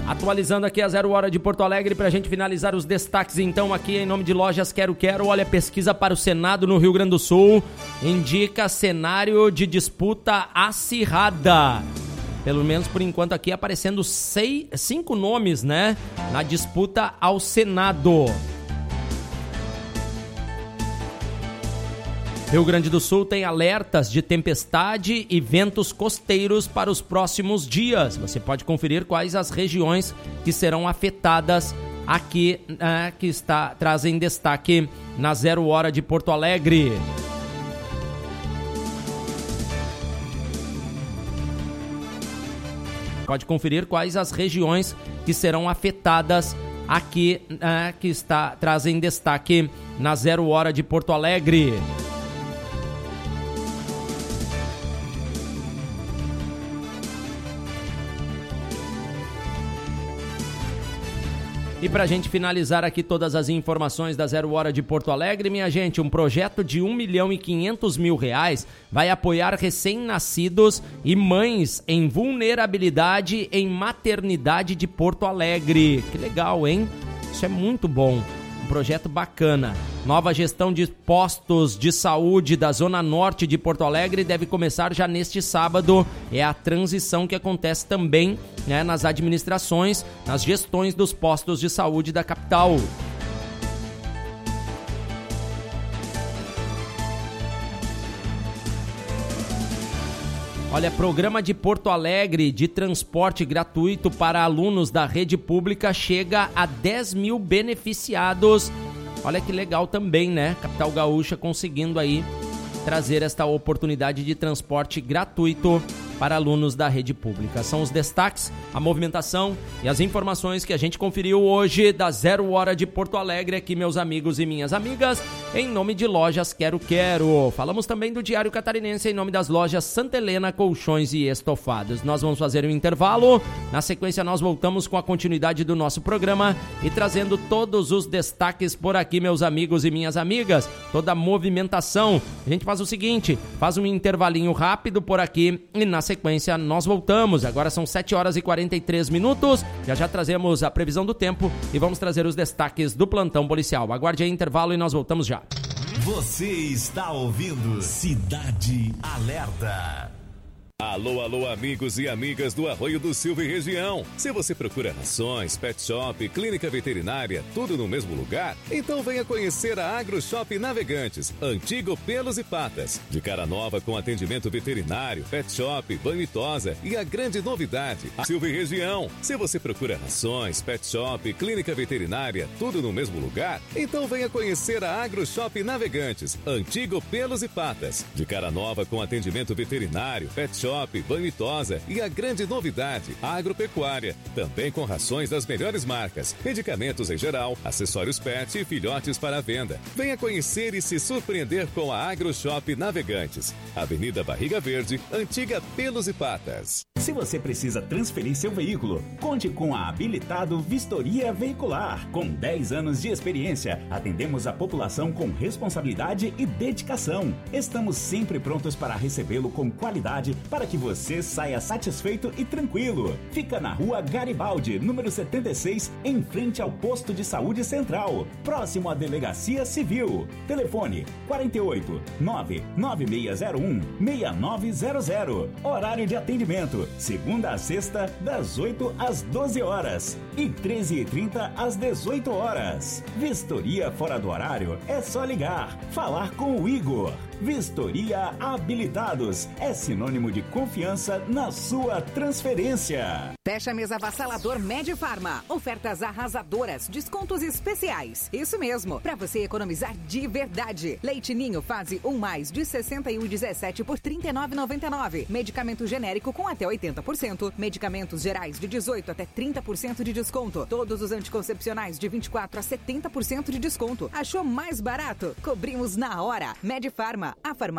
Atualizando aqui a 0 hora de Porto Alegre pra gente finalizar os destaques então aqui em nome de Lojas Quero. Olha, pesquisa para o Senado no Rio Grande do Sul indica cenário de disputa acirrada. Pelo menos por enquanto aqui aparecendo 5 nomes, né, na disputa ao Senado. Rio Grande do Sul tem alertas de tempestade e ventos costeiros para os próximos dias. Você pode conferir quais as regiões que serão afetadas aqui, trazem destaque na 0 hora de Porto Alegre. Pode conferir quais as regiões que serão afetadas aqui, trazem destaque na 0 hora de Porto Alegre. E pra gente finalizar aqui todas as informações da 0 hora de Porto Alegre, minha gente, um projeto de R$1.500.000 vai apoiar recém-nascidos e mães em vulnerabilidade em maternidade de Porto Alegre. Que legal, hein? Isso é muito bom. Um projeto bacana. Nova gestão de postos de saúde da Zona Norte de Porto Alegre deve começar já neste sábado. É a transição que acontece também, né, nas administrações, nas gestões dos postos de saúde da capital. Olha, programa de Porto Alegre de transporte gratuito para alunos da rede pública chega a 10 mil beneficiados. Olha que legal também, né? Capital Gaúcha conseguindo aí trazer esta oportunidade de transporte gratuito para alunos da rede pública. São os destaques, a movimentação e as informações que a gente conferiu hoje da 0 hora de Porto Alegre aqui, meus amigos e minhas amigas, em nome de Lojas Quero. Falamos também do Diário Catarinense em nome das lojas Santa Helena Colchões e Estofados. Nós vamos fazer um intervalo, na sequência nós voltamos com a continuidade do nosso programa e trazendo todos os destaques por aqui, meus amigos e minhas amigas, toda a movimentação. A gente faz o seguinte, faz um intervalinho rápido por aqui e na sequência nós voltamos. Agora são 7 horas e 43 minutos. Já trazemos a previsão do tempo e vamos trazer os destaques do plantão policial. Aguarde aí intervalo e nós voltamos já. Você está ouvindo Cidade Alerta. Alô, alô, amigos e amigas do Arroio do Silva e região. Se você procura rações, pet shop, clínica veterinária, tudo no mesmo lugar, então venha conhecer a Agro Shop Navegantes, antigo Pelos e Patas. De cara nova com atendimento veterinário, pet shop, banho e tosa e a grande novidade, a Silva e região. Se você procura rações, pet shop, clínica veterinária, tudo no mesmo lugar, então venha conhecer a Agro Shop Navegantes, antigo Pelos e Patas. De cara nova com atendimento veterinário, pet shop, banho e tosa e a grande novidade, a agropecuária, também com rações das melhores marcas, medicamentos em geral, acessórios pet e filhotes para a venda. Venha conhecer e se surpreender com a Agro Shop Navegantes, Avenida Barriga Verde, antiga Pelos e Patas. Se você precisa transferir seu veículo, conte com a Habilitado Vistoria Veicular. Com 10 anos de experiência, atendemos a população com responsabilidade e dedicação. Estamos sempre prontos para recebê-lo com qualidade para que você saia satisfeito e tranquilo. Fica na Rua Garibaldi, número 76, em frente ao Posto de Saúde Central, próximo à Delegacia Civil. Telefone 48 99601 6900. Horário de atendimento, segunda a sexta, das 8 às 12 horas e 13h30 às 18 horas. Vistoria fora do horário é só ligar, falar com o Igor. Vistoria Habilitados é sinônimo de confiança na sua transferência. Fecha mês avassalador Medifarma. Ofertas arrasadoras, descontos especiais. Isso mesmo, para você economizar de verdade. Leite Ninho fase 1+, de 61,17 por R$ 39,99. Medicamento genérico com até 80%. Medicamentos gerais de 18% até 30% de desconto. Todos os anticoncepcionais de 24% a 70% de desconto. Achou mais barato? Cobrimos na hora. Medifarma, a farmácia